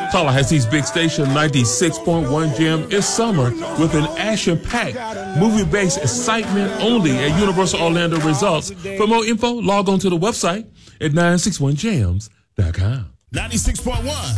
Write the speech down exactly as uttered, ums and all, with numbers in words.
Tallahassee's big station, ninety-six point one Jam, is summer with an action-packed, movie-based excitement only at Universal Orlando Results. For more info, log on to the website at nine six one jams dot com. ninety-six point one